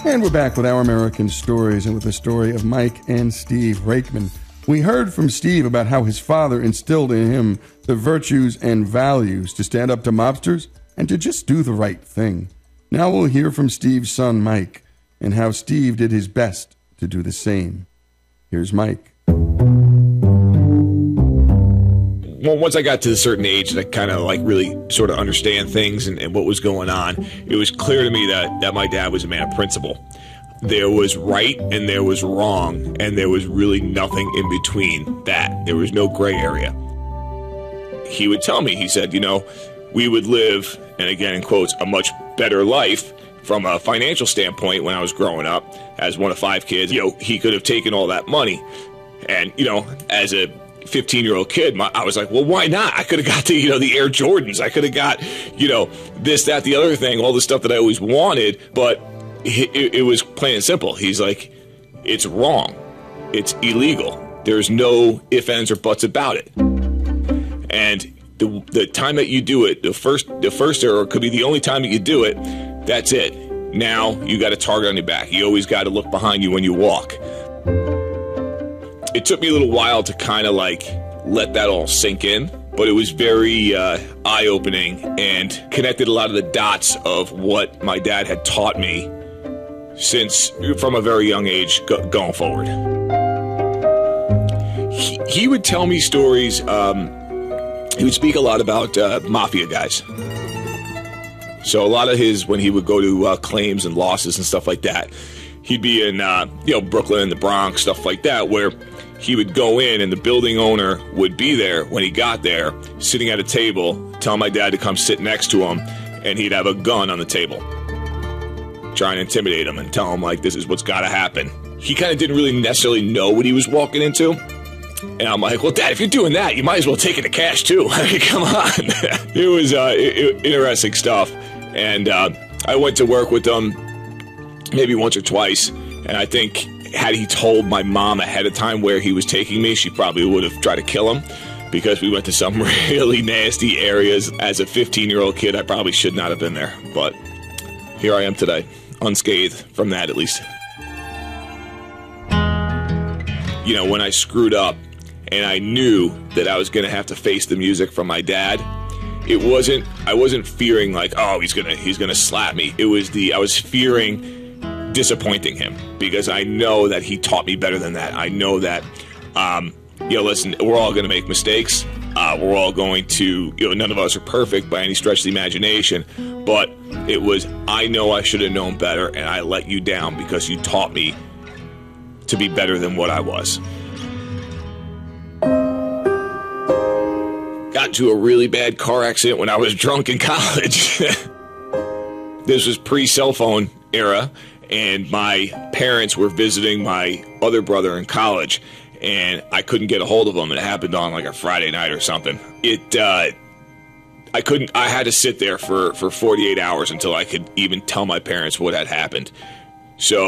And we're back with Our American Stories and with the story of Mike and Steve Rakeman. We heard from Steve about how his father instilled in him the virtues and values to stand up to mobsters and to just do the right thing. Now we'll hear from Steve's son, Mike, and how Steve did his best to do the same. Here's Mike. Well, once I got to a certain age that I kind of like really sort of understand things and what was going on, it was clear to me that my dad was a man of principle. There was right and there was wrong, and there was really nothing in between that. There was no gray area. He would tell me, he said, we would live, and again in quotes, a much better life from a financial standpoint when I was growing up as one of 5 kids. He could have taken all that money. And, as a 15-year-old kid, I was like, well, why not? I could have got the Air Jordans. I could have got, this, that, the other thing, all the stuff that I always wanted. But it was plain and simple. He's like, it's wrong. It's illegal. There's no ifs, ands, or buts about it. And the time that you do it, the first or could be the only time that you do it, that's it. Now you got a target on your back. You always got to look behind you when you walk. It took me a little while to kind of let that all sink in, but it was very eye-opening and connected a lot of the dots of what my dad had taught me since from a very young age going forward. He would tell me stories. He would speak a lot about mafia guys. So a lot of when he would go to claims and losses and stuff like that, he'd be in Brooklyn, the Bronx, stuff like that, where he would go in and the building owner would be there when he got there, sitting at a table, telling my dad to come sit next to him, and he'd have a gun on the table, trying to intimidate him and tell him, this is what's got to happen. He kind of didn't really necessarily know what he was walking into. And I'm like, well, Dad, if you're doing that, you might as well take it to cash, too. I mean, come on. It was interesting stuff. And I went to work with them maybe once or twice. And I think had he told my mom ahead of time where he was taking me, she probably would have tried to kill him, because we went to some really nasty areas. As a 15-year-old kid, I probably should not have been there. But here I am today, unscathed from that at least. When I screwed up and I knew that I was going to have to face the music from my dad, I wasn't fearing he's going to slap me. I was fearing disappointing him, because I know that he taught me better than that. I know that, listen, we're all going to make mistakes. We're all going to, none of us are perfect by any stretch of the imagination, but I know I should have known better, and I let you down because you taught me to be better than what I was. Got into a really bad car accident when I was drunk in college. This was pre-cell phone era, and my parents were visiting my other brother in college, and I couldn't get a hold of him. It happened on a Friday night or something. I had to sit there for 48 hours until I could even tell my parents what had happened. So